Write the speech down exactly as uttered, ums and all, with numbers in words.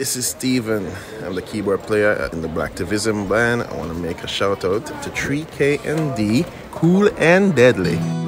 this is Steven. I'm the keyboard player in the Blacktivism band. I want to make a shout out to three K N D, Cool and Deadly.